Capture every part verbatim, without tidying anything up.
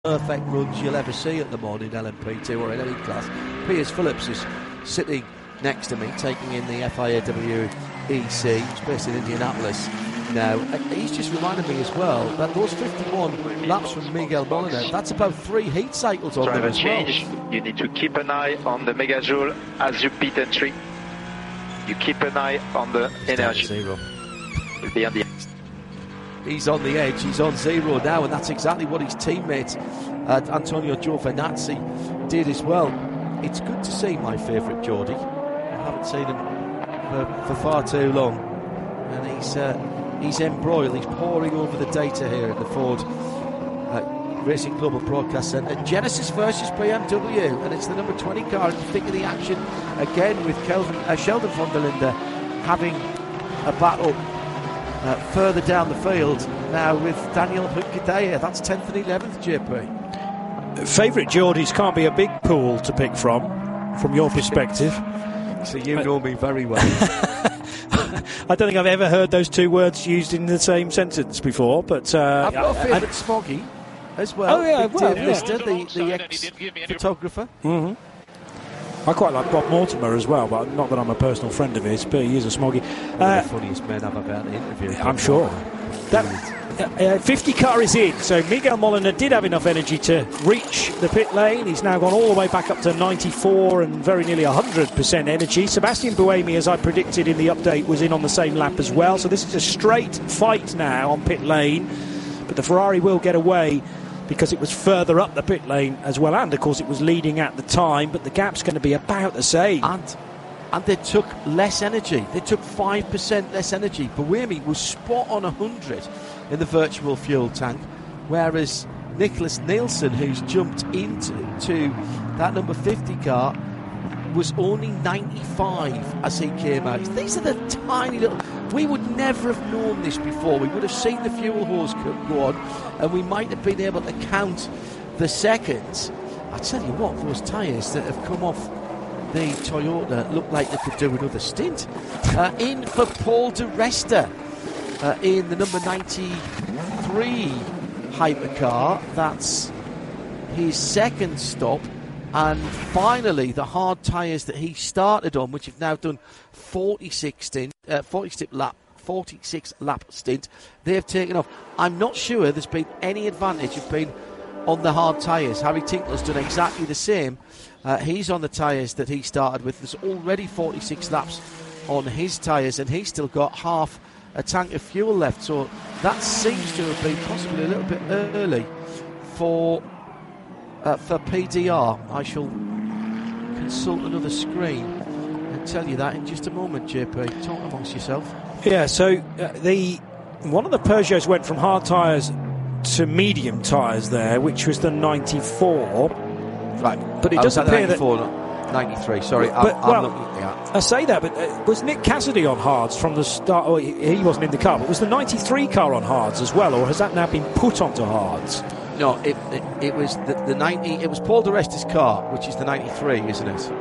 perfect runs you'll ever see at Le Mans in L M P two or in any class. Piers Phillips is sitting next to me, taking in the F I A W E C. He's based in Indianapolis now. He's just reminded me as well that those fifty-one laps from Miguel Molina, that's about three heat cycles on Driver them as change. well. You need to keep an eye on the megajoule as you pit entry. You keep an eye on the It's energy. zero. It'll be on the He's on the edge, he's on zero now, and that's exactly what his teammate uh, Antonio Giovinazzi did as well. It's good to see my favourite Geordie. I haven't seen him for, for far too long, and he's uh, he's embroiled, he's poring over the data here at the Ford uh, Racing Global Broadcast Centre. Genesis versus B M W, and it's the number twenty car in the thick of the action again, with Kelvin, uh, Sheldon von der Linde having a battle Uh, further down the field now with Daniel Hünkadea. That's tenth and eleventh, J P. Favourite Geordies can't be a big pool to pick from, from your perspective. So you know me very well. I don't think I've ever heard those two words used in the same sentence before, but... Uh, I've got a favourite and, Smoggy as well. Oh, yeah, Big well, Dave yeah. Lister, the, the ex-photographer. Mm-hmm. I quite like Bob Mortimer as well, but not that I'm a personal friend of his, but he is a smoggy. One Uh, of the funniest men I've ever interviewed. I'm sure. That uh, fifty car is in, so Miguel Molina did have enough energy to reach the pit lane. He's now gone all the way back up to ninety-four and very nearly one hundred percent energy. Sebastian Buemi, as I predicted in the update, was in on the same lap as well, so this is a straight fight now on pit lane, but the Ferrari will get away because it was further up the pit lane as well, and of course it was leading at the time, but the gap's going to be about the same. And and they took less energy. They took five percent less energy. Buemi was spot on one hundred in the virtual fuel tank, whereas Nicholas Nielsen, who's jumped into to that number fifty car, was only ninety-five as he came out. These are the tiny little... We would never have known this before. We would have seen the fuel hose go on, and we might have been able to count the seconds. I tell you what, those tyres that have come off the Toyota look like they could do another stint. Uh, in for Paul di Resta uh, in the number ninety-three hypercar. That's his second stop. And finally, the hard tyres that he started on, which have now done forty-six stint, uh, forty-six lap, forty-six lap stint, they have taken off. I'm not sure there's been any advantage of being on the hard tyres. Harry Tinkler's done exactly the same. Uh, he's on the tyres that he started with. There's already forty-six laps on his tyres, and he's still got half a tank of fuel left. So that seems to have been possibly a little bit early for... Uh, for P D R. I shall consult another screen and tell you that in just a moment, J P. Talk amongst yourself. Yeah, so uh, the one of the Peugeots went from hard tyres to medium tyres there, which was the ninety-four. Right, but it I doesn't was at appear ninety-four, that... not ninety-three, sorry. But, I'm, I'm well, looking at... I say that, but uh, was Nick Cassidy on hards from the start? Oh, he, he wasn't in the car, but was the ninety-three car on hards as well, or has that now been put onto hards? No, it, it, it was the, the ninety. It was Paul di Resta's car, which is the ninety-three, isn't it?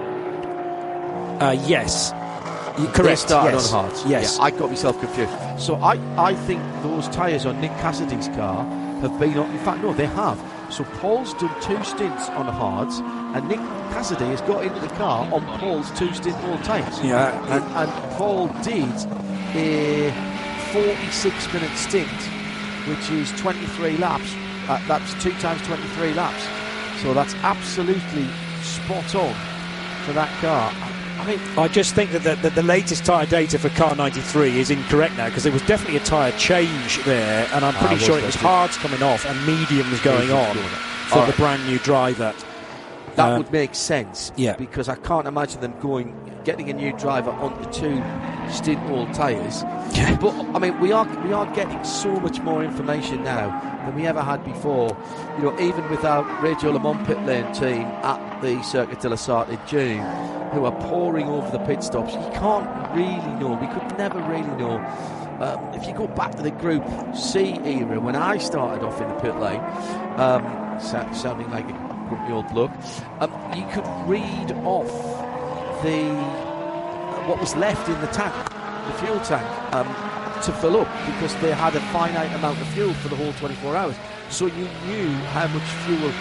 Uh, yes, correct. They started yes. on hards. Yes, yeah, I got myself confused. So I, I think those tyres on Nick Cassidy's car have been on. In fact, no, they have. So Paul's done two stints on the hards, and Nick Cassidy has got into the car on Paul's two stint all tyres. Yeah, and, and Paul did a forty-six minute stint, which is twenty-three laps. Uh, that's two times twenty-three laps. So that's absolutely spot on for that car. I mean, I just think that the, that the latest tyre data for car ninety-three is incorrect now, because there was definitely a tyre change there, and I'm pretty ah, sure it was hards coming off and mediums going on for right. the brand new driver. That uh, would make sense, yeah, because I can't imagine them going getting a new driver onto two stint all tyres. Yeah. But I mean, we are we are getting so much more information now than we ever had before. You know, even with our Radio Le Mans pit lane team at the Circuit de la Sarthe in June, who are poring over the pit stops, you can't really know. We could never really know. Um, if you go back to the Group C era, when I started off in the pit lane, um, sounding like a grumpy old bloke, um, you could read off the what was left in the tank, the fuel tank, um, to fill up, because they had a finite amount of fuel for the whole twenty-four hours. so you knew how much fuel